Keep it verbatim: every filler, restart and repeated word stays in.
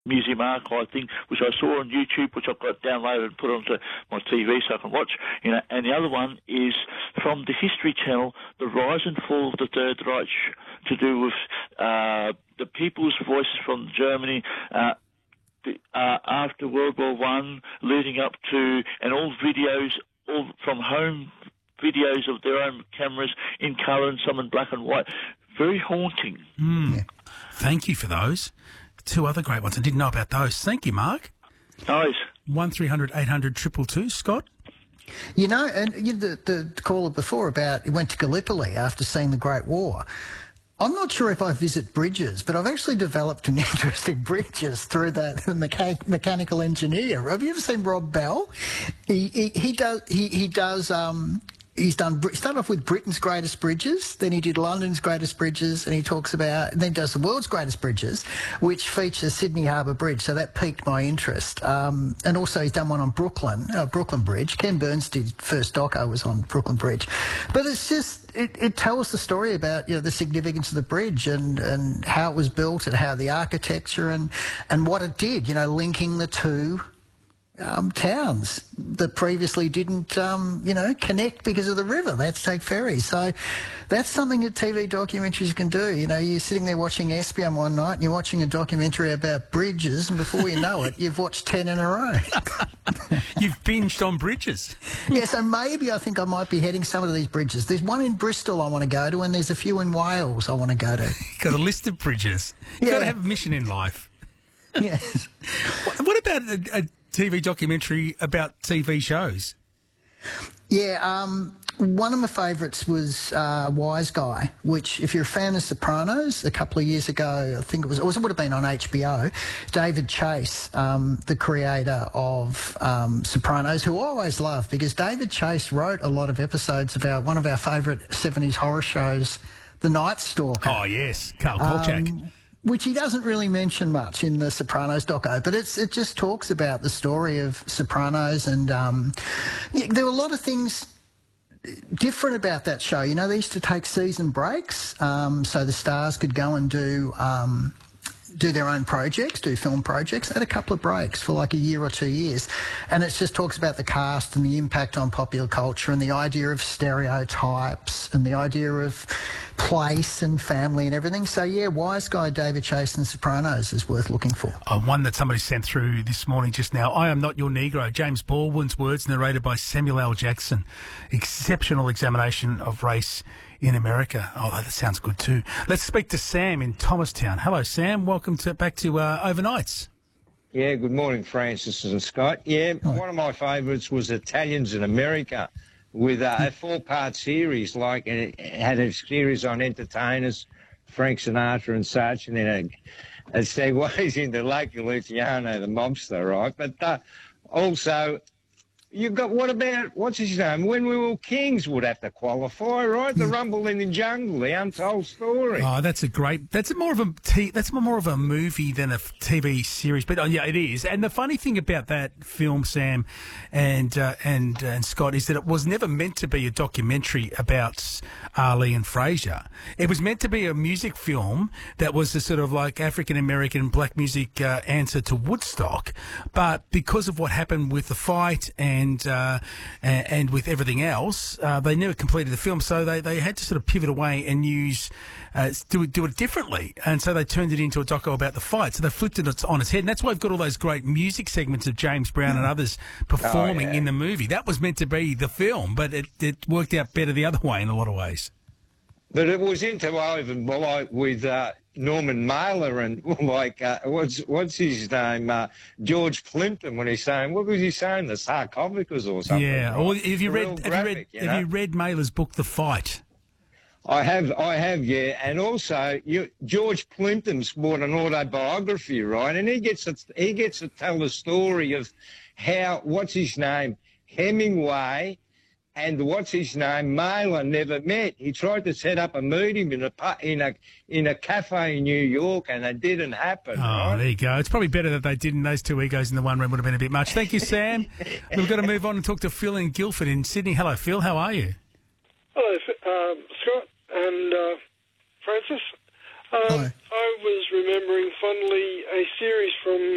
Museum archive thing, which I saw on YouTube, which I've got downloaded and put onto my T V so I can watch. You know, and the other one is from the History Channel, The Rise and Fall of the Third Reich, to do with uh, the people's voices from Germany uh, the, uh, after World War One, leading up to, and all videos, all from home videos of their own cameras in colour and some in black and white. Very haunting. Mm. Yeah. Thank you for those. Two other great ones. I didn't know about those. Thank you, Mark. Nice. one three hundred eight hundred two two two. Scott? You know, and you, the, the caller before about he went to Gallipoli after seeing the Great War. I'm not sure if I visit bridges, but I've actually developed an interest in bridges through that mecha- mechanical engineer. Have you ever seen Rob Bell? He he, he does he he does. Um, He's done. He started off with Britain's greatest bridges, then he did London's greatest bridges, and he talks about, and then does the world's greatest bridges, which features Sydney Harbour Bridge. So that piqued my interest. Um, and also he's done one on Brooklyn, uh, Brooklyn Bridge. Ken Burns did first doco was on Brooklyn Bridge, but it's just it, it tells the story about you know the significance of the bridge and and how it was built and how the architecture and and what it did. You know, linking the two. Um, towns that previously didn't, um, you know, connect because of the river. They had to take ferries. So that's something that T V documentaries can do. You know, you're sitting there watching Espion one night and you're watching a documentary about bridges, and before you know it, you've watched ten in a row. You've binged on bridges. Yeah, so maybe I think I might be heading some of these bridges. There's one in Bristol I want to go to, and there's a few in Wales I want to go to. You've got a list of bridges. You've Yeah. got to have a mission in life. Yes. What, what about a, a T V documentary about T V shows? Yeah, um, one of my favourites was uh, Wise Guy, which, if you're a fan of Sopranos, a couple of years ago, I think it was, it, was, it would have been on H B O, David Chase, um, the creator of um, Sopranos, who I always love, because David Chase wrote a lot of episodes of our, one of our favourite seventies horror shows, The Night Stalker. Oh, yes, Carl Kolchak. Um, which he doesn't really mention much in the Sopranos doco, but it's it just talks about the story of Sopranos, and um, yeah, there were a lot of things different about that show. You know, they used to take season breaks, um, so the stars could go and do um, do their own projects, do film projects. They had a couple of breaks for like a year or two years, and it just talks about the cast and the impact on popular culture and the idea of stereotypes and the idea of place and family and everything. So, yeah, Wise Guy, David Chase and Sopranos is worth looking for. Oh, one that somebody sent through this morning just now. I Am Not Your Negro, James Baldwin's words, narrated by Samuel L. Jackson. Exceptional examination of race in America. Oh, that sounds good too. Let's speak to Sam in Thomastown. Hello, Sam. Welcome to back to uh, Overnights. Yeah, good morning, Francis and Scott. Yeah, Hi. One of my favourites was Italians in America, with uh, a four-part series, like, and it had a series on entertainers, Frank Sinatra and such, and then a, a segues into Lucky Luciano, the mobster, right? But uh, also, you've got, what about, what's his name? When We Were Kings would have to qualify, right? The Rumble in the Jungle, the untold story. Oh, that's a great, that's more of a, t- that's more of a movie than a T V series, but oh, yeah, it is. And the funny thing about that film, Sam and, uh, and, uh, and Scott, is that it was never meant to be a documentary about Ali and Fraser. It was meant to be a music film that was a sort of like African-American black music uh, answer to Woodstock. But because of what happened with the fight and And, uh, and with everything else, uh, they never completed the film, so they, they had to sort of pivot away and use uh, do it do it differently, and so they turned it into a doco about the fight. So they flipped it on its head, and that's why we've got all those great music segments of James Brown and others performing oh, yeah. in the movie. That was meant to be the film, but it, it worked out better the other way in a lot of ways. But it was interwoven like with uh, Norman Mailer and like uh, what's what's his name uh, George Plimpton when he's saying, what was he saying, the sarcophagus or something? Yeah. Right? Or have you Real read graphic, have you read you have know? you read Mailer's book The Fight? I have, I have, yeah, and also you, George Plimpton's bought an autobiography, right? And he gets to, he gets to tell the story of how what's his name Hemingway and what's his name Mailer never met. He tried to set up a meeting in a in a in a cafe in New York, and it didn't happen. Oh, right? there you go. It's probably better that they didn't. Those two egos in the one room would have been a bit much. Thank you, Sam. We've got to move on and talk to Phil in Guildford in Sydney. Hello, Phil. How are you? Hello, um, Scott and uh, Francis. Um, I was remembering fondly a series from